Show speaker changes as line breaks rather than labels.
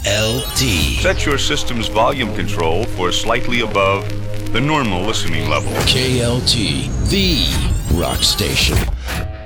KLT.
Set your system's volume control for slightly above the normal listening level.
KLT, the rock station.